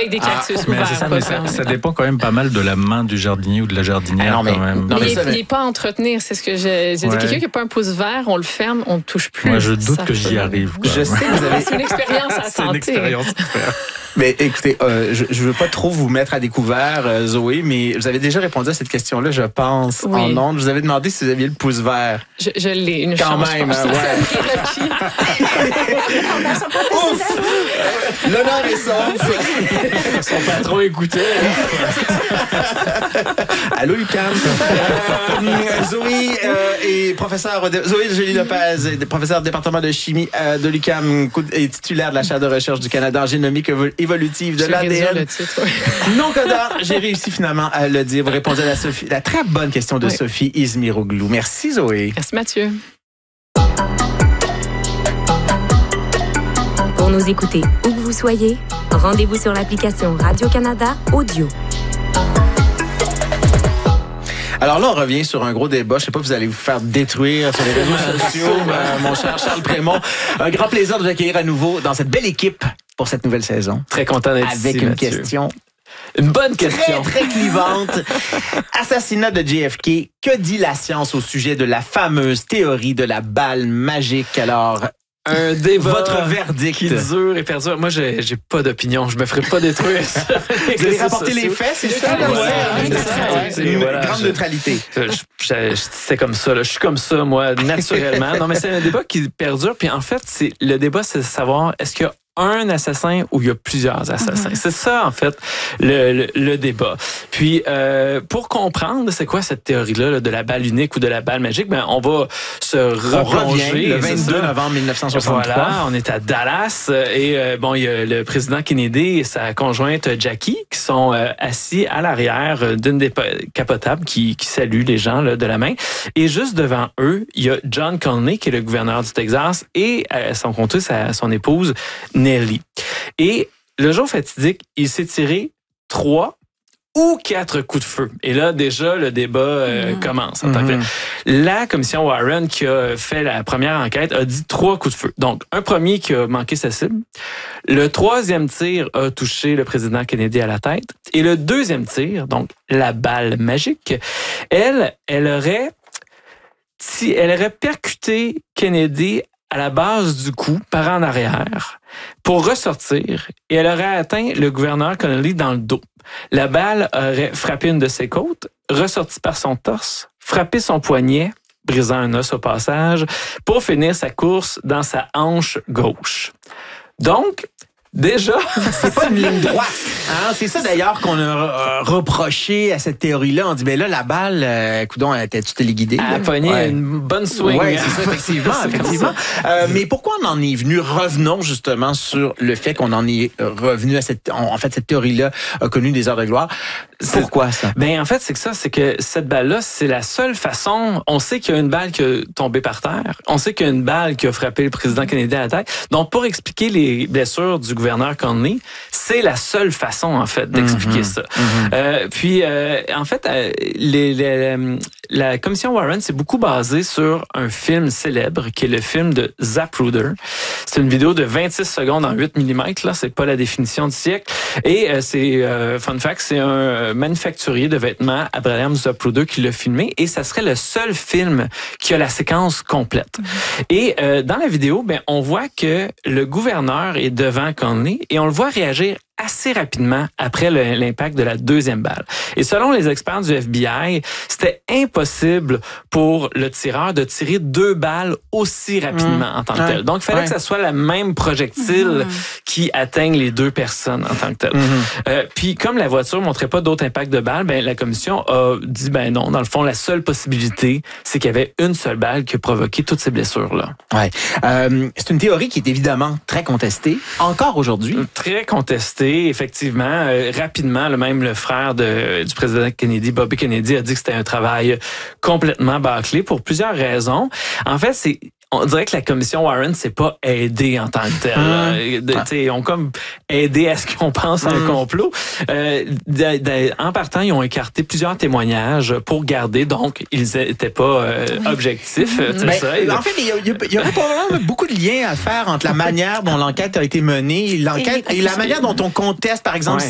avec des cactus ouverts. Ça dépend quand même pas mal de la main du jardinier ou de la jardinière quand même. Il n'est pas à entretenir, c'est ce que j'ai dit. Quelqu'un qui n'a pas un pouce vert, on le ferme, on ne touche plus. Moi, je doute que j'y arrive. Je sais que vous avez... C'est une expérience à santé. C'est une expérience à faire. Mais écoutez, je veux pas trop vous mettre à découvert, Zoé, mais vous avez déjà répondu à cette question-là, je pense, en ondes. Je vous avais demandé si vous aviez le pouce vert. Je l'ai, une quand chance. Quand même, Ouf! L'honneur est sauf. Son patron écoutait. Allô, UQAM. Zoé et professeur Zoé Julie Lopez, professeur du département de chimie de l'UQAM et titulaire de la chaire de recherche du Canada en génomique évolutive de l'ADN. Non codant, j'ai réussi finalement à le dire. Vous répondez à la très bonne question de Sophie Izmiroglou. Merci Zoé. Merci Mathieu. Pour nous écouter où que vous soyez, rendez-vous sur l'application Radio-Canada Audio. Alors là, on revient sur un gros débat. Je sais pas, vous allez vous faire détruire sur les réseaux sociaux, mon cher Charles Prémont. Un grand plaisir de vous accueillir à nouveau dans cette belle équipe pour cette nouvelle saison. Très content d'être ici, une Mathieu. Question. Une bonne question. Très clivante. Assassinat de JFK. Que dit la science au sujet de la fameuse théorie de la balle magique? Alors, un débat. Votre verdict. Qui dure et perdure. Moi, j'ai pas d'opinion. Je me ferai pas détruire. Vous allez rapporter les faits, c'est ça? C'est une grande neutralité. C'est comme ça. Là. Je suis comme ça, moi, naturellement. Non, mais c'est un débat qui perdure. Puis en fait, le débat, c'est de savoir est-ce qu'il y a un assassin ou il y a plusieurs assassins. C'est ça, en fait, le débat. Puis, pour comprendre c'est quoi cette théorie-là là, de la balle unique ou de la balle magique, ben on va se replonger. Le 22 novembre 1963. Voilà, on est à Dallas et bon, il y a le président Kennedy et sa conjointe Jackie qui sont assis à l'arrière d'une décapotable qui salue les gens là, de la main. Et juste devant eux, il y a John Connally qui est le gouverneur du Texas et son comté, son épouse Nellie. Et le jour fatidique, il s'est tiré 3 ou 4 coups de feu. Et là, déjà, le débat commence. En tant que la commission Warren, qui a fait la première enquête, a dit 3 coups de feu. Donc, un premier qui a manqué sa cible. Le 3e tir a touché le président Kennedy à la tête. Et le 2e tir, donc la balle magique, elle aurait percuté Kennedy à la base du cou, par en arrière, pour ressortir, et elle aurait atteint le gouverneur Connally dans le dos. La balle aurait frappé une de ses côtes, ressorti par son torse, frappé son poignet, brisant un os au passage, pour finir sa course dans sa hanche gauche. Donc, déjà, c'est pas une ligne droite. Hein? C'est ça d'ailleurs qu'on a reproché à cette théorie-là. On dit, ben là, la balle, coudonc, tu téléguidée. Elle a pogné une bonne swing. Oui, c'est ça, effectivement. Mais pourquoi on en est venu? Revenons justement sur le fait qu'on en est revenu à cette théorie-là a connu des heures de gloire. Pourquoi ça? Ben, en fait, c'est que cette balle-là, c'est la seule façon. On sait qu'il y a une balle qui a tombé par terre. On sait qu'il y a une balle qui a frappé le président Kennedy à la tête. Donc, pour expliquer les blessures du gouverneur Connally, c'est la seule façon, en fait, d'expliquer ça. En fait, la commission Warren s'est beaucoup basée sur un film célèbre, qui est le film de Zapruder. C'est une vidéo de 26 secondes en 8 mm, là. C'est pas la définition du siècle. Et fun fact, c'est un manufacturier de vêtements, Abraham Zapruder, qui l'a filmé. Et ça serait le seul film qui a la séquence complète. Et dans la vidéo, ben, on voit que le gouverneur est devant Connally et on le voit réagir assez rapidement après l'impact de la 2e balle. Et selon les experts du FBI, c'était impossible pour le tireur de tirer 2 balles aussi rapidement en tant que tel. Donc, il fallait que ça soit la même projectile qui atteigne les 2 personnes en tant que tel. Puis, comme la voiture ne montrait pas d'autres impacts de balles, ben, la commission a dit, ben non, dans le fond, la seule possibilité, c'est qu'il y avait une seule balle qui a provoqué toutes ces blessures-là. Ouais. C'est une théorie qui est évidemment très contestée, encore aujourd'hui. Très contestée. Effectivement, rapidement, même le frère du président Kennedy, Bobby Kennedy, a dit que c'était un travail complètement bâclé pour plusieurs raisons. En fait, on dirait que la commission Warren s'est pas aidée en tant que telle. Ils ont comme aidé à ce qu'on pense à un complot. En partant, ils ont écarté plusieurs témoignages pour garder, donc ils n'étaient pas objectifs. En fait, il y aurait probablement beaucoup de liens à faire entre la manière dont l'enquête a été menée, et la manière dont on conteste, par exemple,